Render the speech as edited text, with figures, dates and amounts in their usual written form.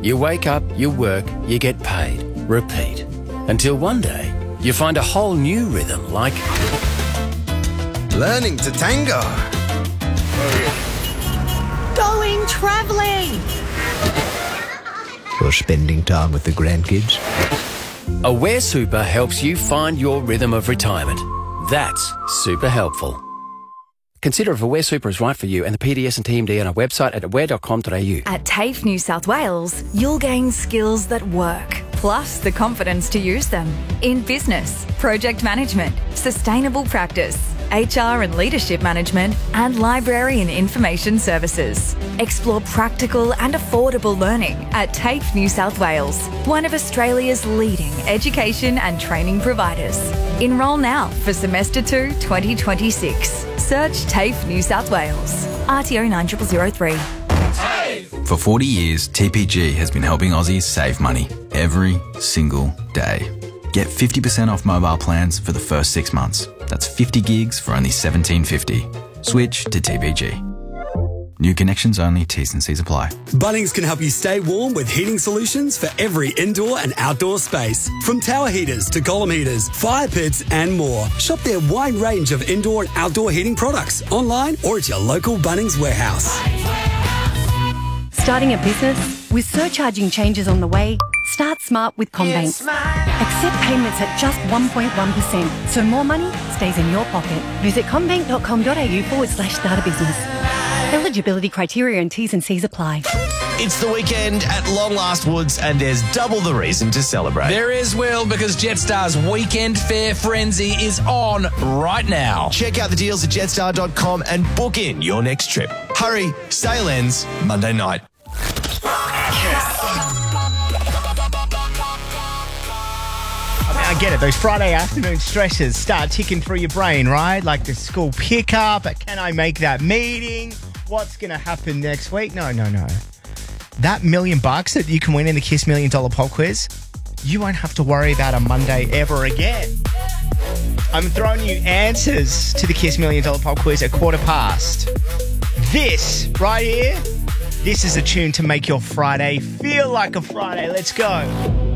You wake up, you work, you get paid. Repeat. Until one day, you find a whole new rhythm like... learning to tango. Going travelling. Or spending time with the grandkids. Aware Super helps you find your rhythm of retirement. That's super helpful. Consider if Aware Super is right for you and the PDS and TMD on our website at aware.com.au. At TAFE New South Wales, you'll gain skills that work, plus the confidence to use them in business, project management, sustainable practice, HR and leadership management, and library and information services. Explore practical and affordable learning at TAFE New South Wales, one of Australia's leading education and training providers. Enrol now for Semester 2 2026. Search TAFE New South Wales. RTO 9003. For 40 years, TPG has been helping Aussies save money every single day. Get 50% off mobile plans for the first 6 months. That's 50 gigs for only $17.50. Switch to TPG. New connections only, T's and C's apply. Bunnings can help you stay warm with heating solutions for every indoor and outdoor space. From tower heaters to column heaters, fire pits and more. Shop their wide range of indoor and outdoor heating products online or at your local Bunnings warehouse. Starting a business? With surcharging changes on the way, start smart with CommBank. Accept payments at just 1.1%, so more money stays in your pocket. Visit commbank.com.au/start a business. Eligibility criteria and T's and C's apply. It's the weekend at long last, Woods, and there's double the reason to celebrate. There is, Will, because Jetstar's Weekend Fare Frenzy is on right now. Check out the deals at jetstar.com and book in your next trip. Hurry, sale ends Monday night. I get it. Those Friday afternoon stresses start ticking through your brain, right? Like the school pickup. Can I make that meeting? What's going to happen next week? No. That $1 million that you can win in the Kiss $1 Million Pop Quiz, you won't have to worry about a Monday ever again. I'm throwing you answers to the Kiss $1 Million Pop Quiz at 1:15. This right here, this is a tune to make your Friday feel like a Friday. Let's go.